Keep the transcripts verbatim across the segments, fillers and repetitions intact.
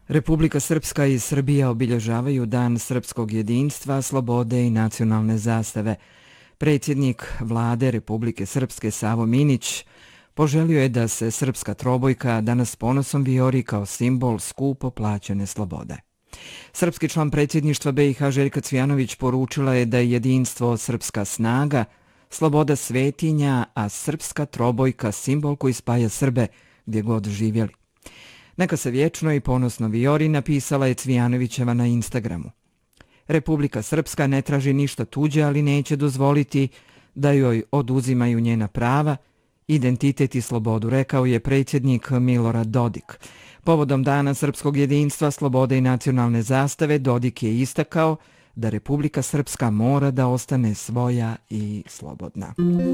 Republika Srpska i Srbija obilježavaju Dan srpskog jedinstva, slobode i nacionalne zastave. Predsjednik vlade Republike Srpske Savo Minić poželio je da se srpska trobojka danas ponosom vijori kao simbol skupo plaćene slobode. Srpski član predsjedništva B i H Željka Cvijanović poručila je da je jedinstvo srpska snaga, sloboda svetinja, a srpska trobojka simbol koji spaja Srbe gdje god živjeli. Neka se vječno i ponosno vijori, napisala je Cvijanovićeva na Instagramu. Republika Srpska ne traži ništa tuđe, ali neće dozvoliti da joj oduzimaju njena prava, identitet i slobodu, rekao je predsjednik Milorad Dodik. Povodom Dana srpskog jedinstva, slobode i nacionalne zastave, Dodik je istakao da Republika Srpska mora da ostane svoja i slobodna.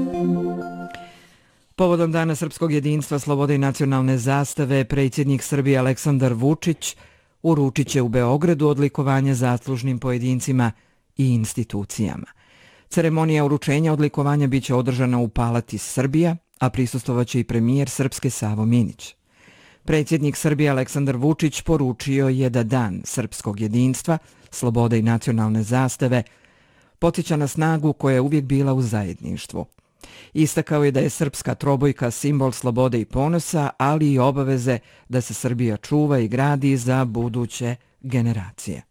Povodom Dana srpskog jedinstva, slobode i nacionalne zastave, predsjednik Srbije Aleksandar Vučić uručit će u Beogradu odlikovanje zaslužnim pojedincima i institucijama. Ceremonija uručenja odlikovanja biće održana u Palati Srbija, a prisustovaće i premijer Srpske Savo Minić. Predsjednik Srbije Aleksandar Vučić poručio je da Dan srpskog jedinstva, slobode i nacionalne zastave podsjeća na snagu koja je uvijek bila u zajedništvu. Istakao je da je srpska trobojka simbol slobode i ponosa, ali i obaveze da se Srbija čuva i gradi za buduće generacije.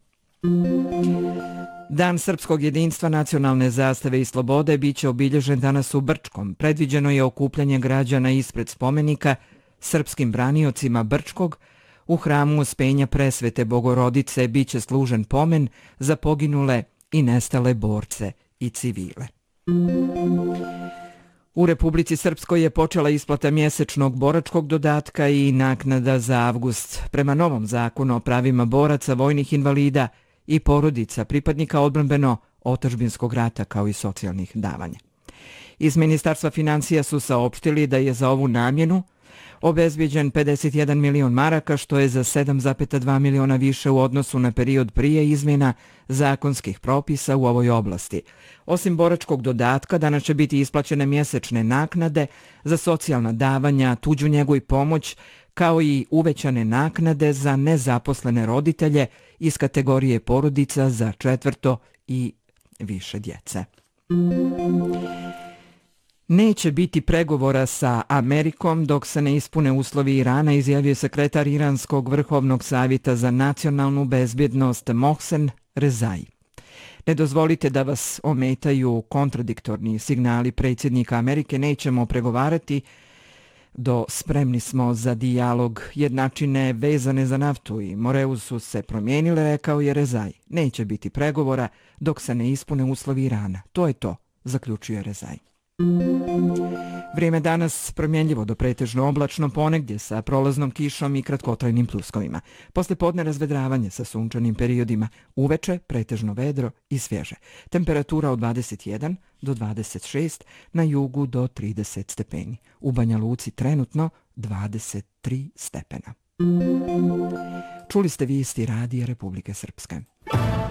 Dan srpskog jedinstva, nacionalne zastave i slobode biće obilježen danas u Brčkom. Predviđeno je okupljanje građana ispred spomenika srpskim braniocima Brčkog. U hramu Uspenja Presvete Bogorodice biće služen pomen za poginule i nestale borce i civile. U Republici Srpskoj je počela isplata mjesečnog boračkog dodatka i naknada za avgust. Prema novom zakonu o pravima boraca, vojnih invalida i porodica pripadnika odbrambeno-otadžbinskog rata kao i socijalnih davanja. Iz Ministarstva financija su saopštili da je za ovu namjenu obezbijeđen pedeset jedan milion maraka, što je za sedam zarez dva miliona više u odnosu na period prije izmjena zakonskih propisa u ovoj oblasti. Osim boračkog dodatka, danas će biti isplaćene mjesečne naknade za socijalna davanja, tuđu njegu i pomoć, kao i uvećane naknade za nezaposlene roditelje iz kategorije porodica za četvrto i više djece. Neće biti pregovora sa Amerikom dok se ne ispune uslovi Irana, izjavio sekretar Iranskog vrhovnog savjeta za nacionalnu bezbjednost Mohsen Rezai. Ne dozvolite da vas ometaju kontradiktorni signali predsjednika Amerike, nećemo pregovarati do spremni smo za dijalog. Jednačine vezane za naftu i Moreu su se promijenile, rekao je Rezai. Neće biti pregovora dok se ne ispune uslovi Irana. To je to, zaključuje Rezai. Vrijeme danas promjenljivo do pretežno oblačno, ponegdje sa prolaznom kišom i kratkotrajnim pljuskovima. Posle podne razvedravanje sa sunčanim periodima, uveče pretežno vedro i svježe. Temperatura od dvadeset jedan do dvadeset šest, na jugu do trideset stepeni. U Banja Luci trenutno dvadeset tri stepena. Čuli ste vijesti Radija Republike Srpske.